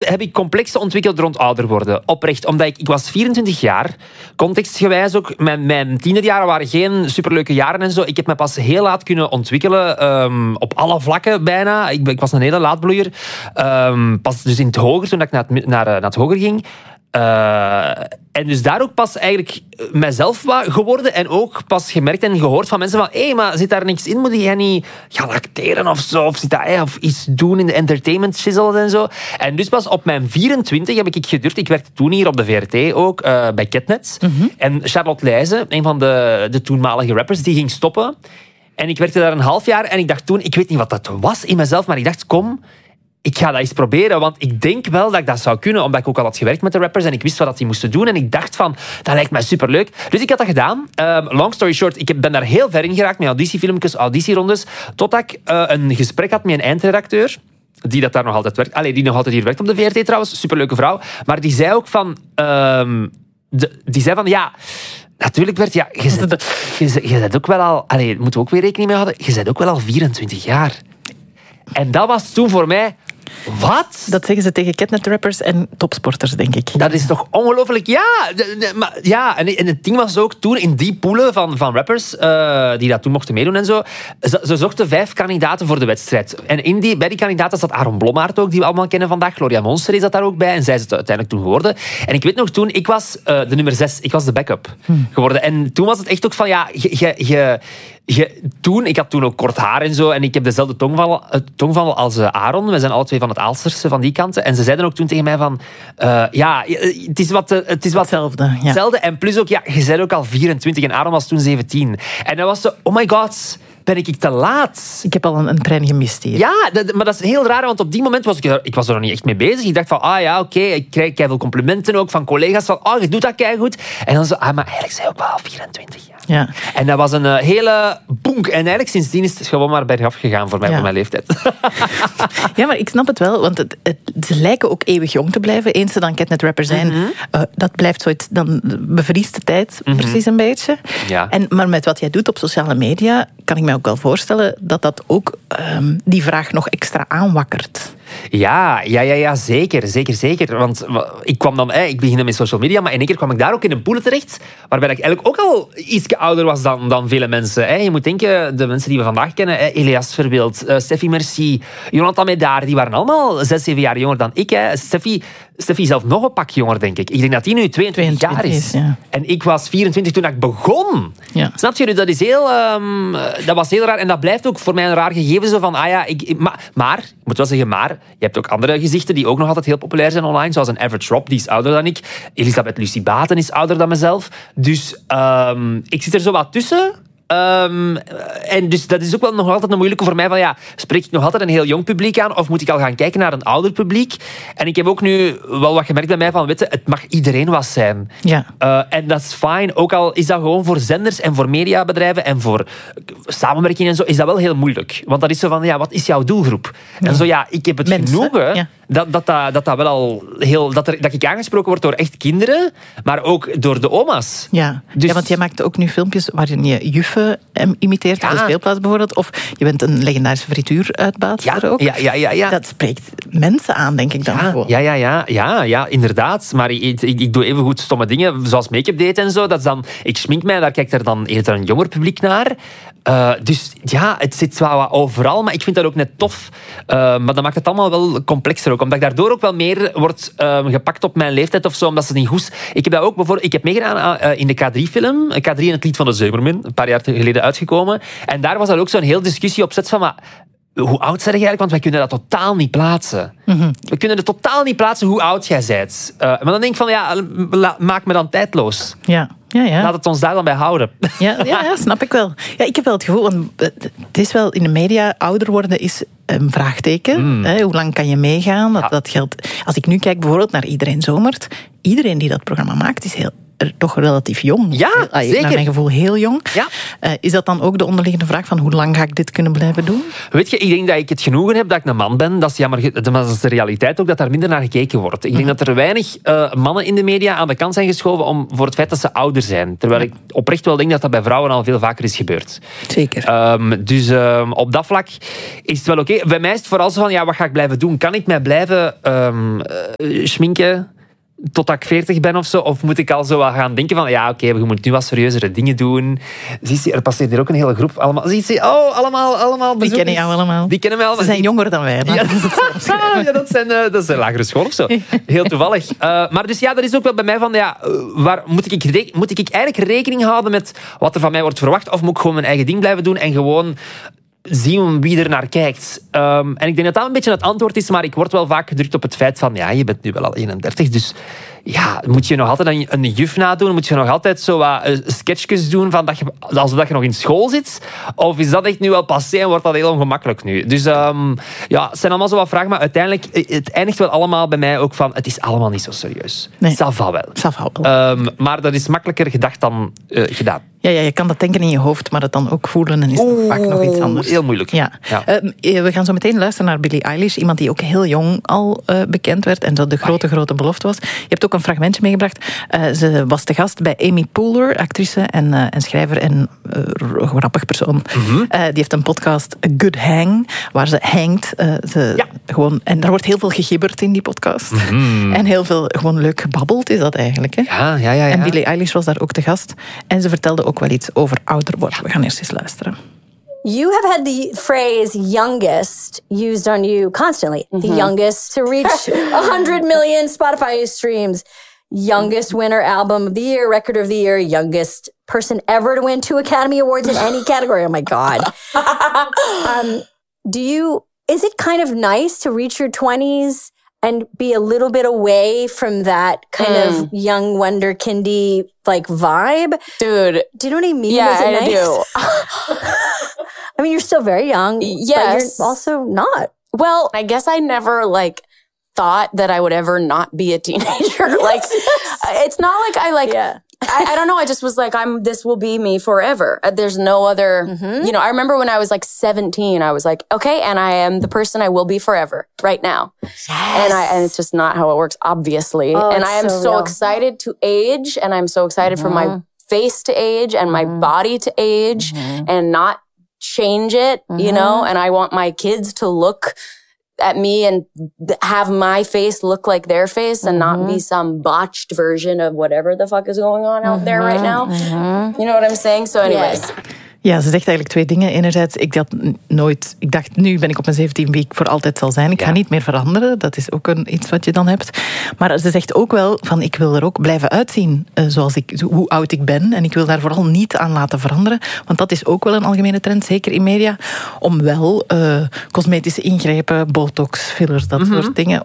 heb ik complexen ontwikkeld rond ouder worden. Oprecht. Omdat ik was 24 jaar. Contextgewijs ook. Mijn tienerjaren waren geen superleuke jaren en zo. Ik heb me pas heel laat kunnen ontwikkelen. Op alle vlakken bijna. Ik was een hele laatbloeier. Pas dus in het hoger, toen ik naar het hoger ging. En dus daar ook pas eigenlijk mijzelf geworden en ook pas gemerkt en gehoord van mensen van hé, maar zit daar niks in? Moet jij niet gaan acteren of zo? Of, of iets doen in de entertainment shizzles en zo? En dus pas op mijn 24 heb ik gedurfd. Ik werkte toen hier op de VRT ook, bij Ketnet. Mm-hmm. En Charlotte Leijzen, een van de toenmalige rappers, die ging stoppen. En ik werkte daar een half jaar en ik dacht toen, ik weet niet wat dat was in mezelf, maar ik dacht, kom, ik ga dat eens proberen, want ik denk wel dat ik dat zou kunnen, omdat ik ook al had gewerkt met de rappers en ik wist wat die moesten doen en ik dacht van, dat lijkt mij superleuk. Dus ik had dat gedaan. Long story short, ik ben daar heel ver in geraakt met auditiefilmpjes, auditierondes, totdat ik een gesprek had met een eindredacteur, die dat daar nog altijd werkt. Die nog altijd hier werkt op de VRT trouwens, superleuke vrouw. Maar die zei ook van, ja, natuurlijk Bert, ja, je bent ook wel al, moeten we ook weer rekening mee houden, je bent ook wel al 24 jaar. En dat was toen voor mij, wat? Dat zeggen ze tegen Ketnet-rappers en topsporters, denk ik. Dat is toch ongelooflijk? Ja. En het ding was ook toen, in die poelen van rappers, die dat toen mochten meedoen en zo, ze zochten 5 kandidaten voor de wedstrijd. En bij die kandidaten zat Aaron Blommaert ook, die we allemaal kennen vandaag. Gloria Monster is dat daar ook bij. En zij is het uiteindelijk toen geworden. En ik weet nog toen, ik was de nummer 6. Ik was de backup geworden. En toen was het echt ook van, ja, ik had toen ook kort haar en zo. En ik heb dezelfde tongval als Aaron. We zijn alle twee van het Aalsterse, van die kanten. En ze zeiden ook toen tegen mij van, het is wat hetzelfde. Ja. Hetzelfde. En plus ook, ja, je bent ook al 24 en Aaron was toen 17. En dan was ze, oh my god, ben ik te laat? Ik heb al een trein gemist hier. Ja, maar dat is heel raar, want op die moment was ik was er nog niet echt mee bezig. Ik dacht van, oké, ik krijg veel complimenten ook van collega's van, je doet dat keigoed. En dan zo, maar eigenlijk zijn we ook wel al 24 jaar. Ja. En dat was een hele bonk. En eigenlijk sindsdien is het gewoon maar bergaf gegaan voor mij, op mijn leeftijd. Ja, maar ik snap het wel, want ze lijken ook eeuwig jong te blijven. Eens ze dan Ketnet-rapper zijn, dat blijft zoiets, dan bevriest de tijd precies een beetje. Ja. Maar met wat jij doet op sociale media, kan ik mij ook wel voorstellen dat ook die vraag nog extra aanwakkert. Ja, zeker. Want ik kwam dan, ik beginde met social media, maar in één keer kwam ik daar ook in een pool terecht, waarbij ik eigenlijk ook al iets ouder was dan vele mensen. Je moet denken, de mensen die we vandaag kennen, Elias Verbeeld, Steffi Merci, Jonathan Medaar, die waren allemaal 6-7 jaar jonger dan ik. Steffi zelf nog een pak jonger, denk ik. Ik denk dat die nu 22 jaar is. Ja. En ik was 24 toen ik begon. Ja. Snap je? Dat was heel raar. En dat blijft ook voor mij een raar gegeven. Zo van, maar, ik moet wel zeggen, je hebt ook andere gezichten die ook nog altijd heel populair zijn online. Zoals een Average Rob, die is ouder dan ik. Elisabeth Lucie Baten is ouder dan mezelf. Dus ik zit er zo wat tussen. En dus dat is ook wel nog altijd een moeilijke voor mij. Van, spreek ik nog altijd een heel jong publiek aan? Of moet ik al gaan kijken naar een ouder publiek? En ik heb ook nu wel wat gemerkt bij mij van, het mag iedereen wat zijn. Ja. En dat is fijn. Ook al is dat gewoon voor zenders en voor mediabedrijven en voor samenwerking en zo, is dat wel heel moeilijk. Want dat is zo van, wat is jouw doelgroep? Ja. En zo, ik heb het genoegen dat wel al heel... Dat ik aangesproken word door echt kinderen, maar ook door de oma's. Ja, dus, want jij maakt ook nu filmpjes waarin je juffen imiteert op de speelplaats bijvoorbeeld. Of je bent een legendarische frituuruitbater ook. Ja. Dat spreekt mensen aan, denk ik dan gewoon. Ja, inderdaad. Maar ik doe even goed stomme dingen, zoals make-up date en zo. Dat is dan, ik schmink mij, daar kijkt er dan eerder een jonger publiek naar. Dus het zit wel wat overal, maar ik vind dat ook net tof. Maar dat maakt het allemaal wel complexer ook, omdat ik daardoor ook wel meer word gepakt op mijn leeftijd of zo, omdat ze niet goed... Ik heb dat ook bijvoorbeeld... Ik heb meegedaan in de K3-film. K3 en het lied van de Zeemermin, een paar jaar geleden uitgekomen. En daar was dat ook zo'n heel discussie op zet van... Maar hoe oud ben je eigenlijk? Want wij kunnen dat totaal niet plaatsen. Mm-hmm. We kunnen het totaal niet plaatsen hoe oud jij bent. Maar dan denk ik van, maak me dan tijdloos. Ja. Laat het ons daar dan bij houden. Ja, snap ik wel. Ja, ik heb wel het gevoel, want het is wel in de media, ouder worden is een vraagteken. Hoe lang kan je meegaan? Dat geldt. Als ik nu kijk bijvoorbeeld naar Iedereen Zomert, iedereen die dat programma maakt is heel toch relatief jong. Ja, zeker. Naar mijn gevoel heel jong. Ja. Is dat dan ook de onderliggende vraag van hoe lang ga ik dit kunnen blijven doen? Weet je, ik denk dat ik het genoegen heb dat ik een man ben. Dat is jammer, maar dat is de realiteit ook, dat daar minder naar gekeken wordt. Ik denk dat er weinig mannen in de media aan de kant zijn geschoven voor het feit dat ze ouder zijn. Terwijl ik oprecht wel denk dat dat bij vrouwen al veel vaker is gebeurd. Zeker. Dus op dat vlak is het wel oké. Bij mij is het vooral zo van, wat ga ik blijven doen? Kan ik mij blijven schminken totdat ik 40 ben of zo? Of moet ik al zo gaan denken van, je moet nu wat serieuzere dingen doen. Er passeert hier ook een hele groep. Allemaal Die kennen jou allemaal. Die kennen mij allemaal. Ze zijn jonger dan wij. Dat is een lagere school of zo. Heel toevallig. Maar dus dat is ook wel bij mij van, waar moet ik eigenlijk rekening houden met wat er van mij wordt verwacht? Of moet ik gewoon mijn eigen ding blijven doen en gewoon zien wie er naar kijkt. En ik denk dat dat een beetje het antwoord is, maar ik word wel vaak gedrukt op het feit van, je bent nu wel al 31, dus moet je nog altijd een juf nadoen? Moet je nog altijd zo wat sketchjes doen van alsof je nog in school zit? Of is dat echt nu wel passé en wordt dat heel ongemakkelijk nu? Dus het zijn allemaal zo wat vragen, maar uiteindelijk het eindigt wel allemaal bij mij ook van, het is allemaal niet zo serieus. Nee. Ça va wel. Maar dat is makkelijker gedacht dan gedaan. Ja, je kan dat denken in je hoofd, maar dat dan ook voelen en is vaak nog iets anders. Heel moeilijk. Ja. We gaan zo meteen luisteren naar Billie Eilish, iemand die ook heel jong al bekend werd en dat de grote belofte was. Je hebt ook een fragmentje meegebracht. Ze was te gast bij Amy Poehler, actrice en schrijver en grappig persoon. Die heeft een podcast, A Good Hang, waar ze hangt. En daar wordt heel veel gegibberd in die podcast. En heel veel gewoon leuk gebabbeld is dat eigenlijk. Hè? Ja. En Billie Eilish was daar ook te gast. En ze vertelde ook wel iets over ouder worden. We gaan eerst eens luisteren. You have had the phrase youngest used on you constantly. The youngest to reach 100 million Spotify streams. Youngest winner album of the year, record of the year, youngest person ever to win 2 Academy Awards in any category. Oh my God. Is it kind of nice to reach your 20s and be a little bit away from that kind of young wonderkindy vibe? Dude. Do you know what I mean? Yeah, I do. I mean, you're still very young. Yes. But you're also not. Well, I guess I never thought that I would ever not be a teenager. It's not like I don't know. I just was this will be me forever. There's no other, I remember when I was 17, I was okay, and I am the person I will be forever right now. Yes. And it's just not how it works, obviously. And I am so excited to age, and I'm so excited for my face to age and my body to age and not change it, and I want my kids to look at me and have my face look like their face and not be some botched version of whatever the fuck is going on out there right now. You know what I'm saying? So anyways. Yes. Ja, ze zegt eigenlijk 2 dingen. Enerzijds, ik dacht, nu ben ik op mijn 17 wie ik voor altijd zal zijn. Ik ga niet meer veranderen. Dat is ook iets wat je dan hebt. Maar ze zegt ook wel van, ik wil er ook blijven uitzien hoe oud ik ben. En ik wil daar vooral niet aan laten veranderen. Want dat is ook wel een algemene trend, zeker in media. Om wel cosmetische ingrepen, botox, fillers, dat soort dingen.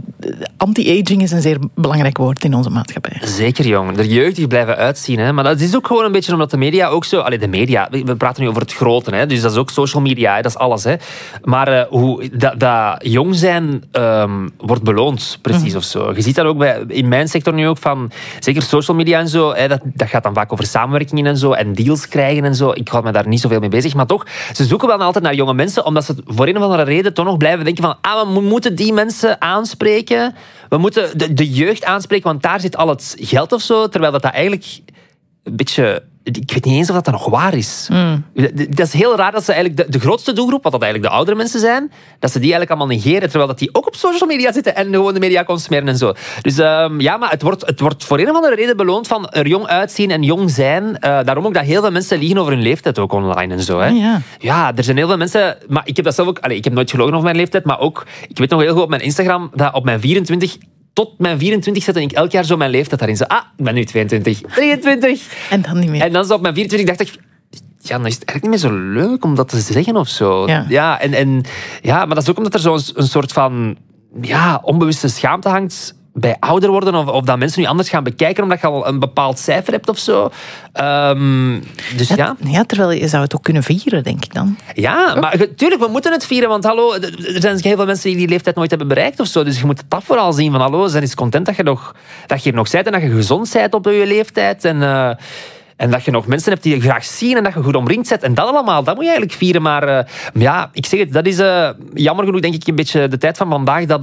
Anti-aging is een zeer belangrijk woord in onze maatschappij. Zeker, jong. De jeugdig blijven uitzien. Hè. Maar dat is ook gewoon een beetje omdat de media ook zo... de media... We praten nu over het grote, hè? Dus dat is ook social media, hè? Dat is alles. Hè? Maar hoe dat jong zijn wordt beloond, precies of zo. Je ziet dat ook in mijn sector nu ook van, zeker social media en zo, hè, dat gaat dan vaak over samenwerkingen en zo, en deals krijgen en zo. Ik hou me daar niet zoveel mee bezig, maar toch, ze zoeken wel altijd naar jonge mensen, omdat ze voor een of andere reden toch nog blijven denken van, we moeten die mensen aanspreken, we moeten de jeugd aanspreken, want daar zit al het geld of zo, terwijl dat eigenlijk een beetje... Ik weet niet eens of dat nog waar is. Dat is heel raar dat ze eigenlijk de grootste doelgroep, wat dat eigenlijk de oudere mensen zijn, dat ze die eigenlijk allemaal negeren, terwijl dat die ook op social media zitten en gewoon de media consumeren en zo. Dus maar het wordt voor een of andere reden beloond van er jong uitzien en jong zijn. Daarom ook dat heel veel mensen liegen over hun leeftijd ook online en zo. Hè. Ja, er zijn heel veel mensen... Maar ik heb dat zelf ook... ik heb nooit gelogen over mijn leeftijd, maar ook... Ik weet nog heel goed op mijn Instagram dat op mijn 24... Tot mijn 24 zette ik elk jaar zo mijn leeftijd daarin. Zo, ik ben nu 22, 23. En dan niet meer. En dan zo op mijn 24 dacht ik... Ja, dan is het eigenlijk niet meer zo leuk om dat te zeggen of zo. Maar dat is ook omdat er zo'n soort van onbewuste schaamte hangt bij ouder worden of dat mensen nu anders gaan bekijken omdat je al een bepaald cijfer hebt of zo. Dus ja. Ja, terwijl je zou het ook kunnen vieren, denk ik dan. Ja, maar tuurlijk, we moeten het vieren, want hallo, er zijn heel veel mensen die leeftijd nooit hebben bereikt of zo, dus je moet het vooral zien van hallo, zijn eens content dat je hier nog bent en dat je gezond bent op je leeftijd en dat je nog mensen hebt die je graag zien en dat je goed omringd bent. En dat allemaal, dat moet je eigenlijk vieren. Maar ja, ik zeg het, dat is jammer genoeg denk ik een beetje de tijd van vandaag dat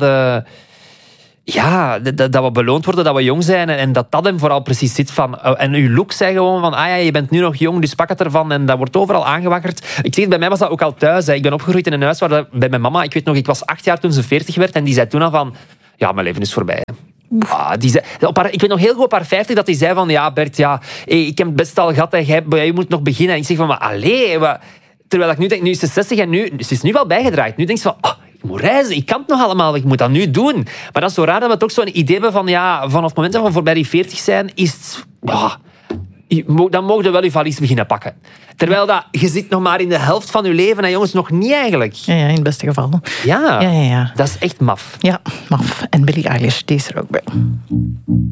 we beloond worden dat we jong zijn en dat hem vooral precies zit van... En uw look zei gewoon van, je bent nu nog jong, dus pak het ervan. En dat wordt overal aangewakkerd. Ik zeg het, bij mij was dat ook al thuis. Hè. Ik ben opgegroeid in een huis waar bij mijn mama... Ik weet nog, ik was 8 jaar toen ze 40 werd en die zei toen al van... Ja, mijn leven is voorbij. Die zei, ik weet nog heel goed op haar 50 dat hij zei van... Ja, Bert, ik heb het best al gehad en jij moet nog beginnen. En ik zeg van, maar allee... Terwijl ik nu denk, nu is ze 60 en ze is nu wel bijgedraaid. Nu denk je van... Ik moet reizen, ik kan het nog allemaal, ik moet dat nu doen. Maar dat is zo raar dat we toch zo'n idee hebben van... Vanaf het moment dat we voorbij die 40 zijn, is het... Dan mogen we wel je valies beginnen pakken. Terwijl je zit nog maar in de helft van je leven en jongens, nog niet eigenlijk. Ja, in het beste geval. Ja, dat is echt maf. Ja, maf. En Billie Eilish, die is er ook bij.